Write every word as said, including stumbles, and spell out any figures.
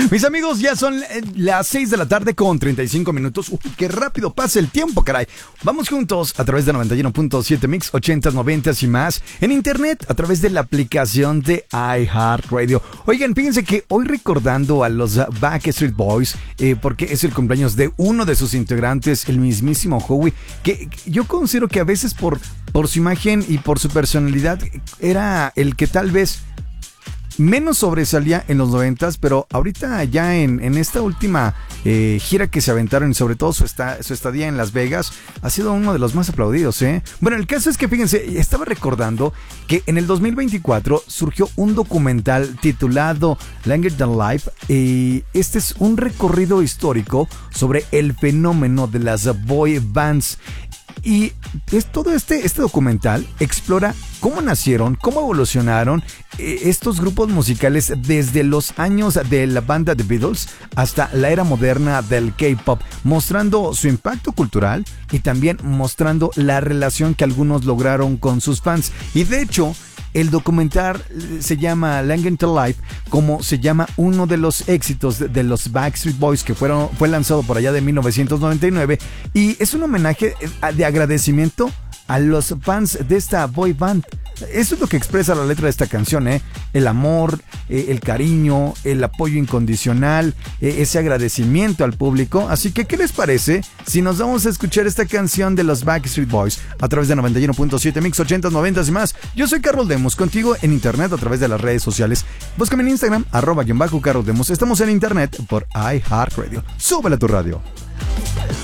Mis amigos, ya son las seis de la tarde con treinta y cinco minutos. Uy, qué rápido pasa el tiempo, caray. Vamos juntos a través de noventa y uno punto siete Mix, ochentas, noventas y más. En internet, a través de la aplicación de iHeartRadio. Oigan, fíjense que hoy recordando a los Backstreet Boys, eh, porque es el cumpleaños de uno de sus integrantes, el mismísimo Howie, que yo considero que a veces por, por su imagen y por su personalidad era el que tal vez menos sobresalía en los noventas, pero ahorita ya en, en esta última eh, gira que se aventaron y sobre todo su, esta, su estadía en Las Vegas ha sido uno de los más aplaudidos, ¿eh? Bueno, el caso es que fíjense, estaba recordando que en el dos mil veinticuatro surgió un documental titulado Longer Than Life y este es un recorrido histórico sobre el fenómeno de las boy bands. Y es todo este, este documental explora cómo nacieron, cómo evolucionaron eh, estos grupos musicales desde los años de la banda The Beatles hasta la era moderna del K-pop, mostrando su impacto cultural y también mostrando la relación que algunos lograron con sus fans. Y de hecho, el documental se llama Longer Than Life, como se llama uno de los éxitos de, de los Backstreet Boys que fueron, fue lanzado por allá de mil novecientos noventa y nueve y es un homenaje de agradecimiento a los fans de esta boy band. Eso es lo que expresa la letra de esta canción, ¿eh? El amor, eh, el cariño, el apoyo incondicional, eh, ese agradecimiento al público. Así que, ¿qué les parece si nos vamos a escuchar esta canción de los Backstreet Boys a través de noventa y uno punto siete Mix, ochentas, noventas y más? Yo soy Carlos Demos, contigo en internet a través de las redes sociales. Búscame en Instagram, arroba guión bajo Carlos Demos. Estamos en internet por iHeartRadio. Súbele a tu radio.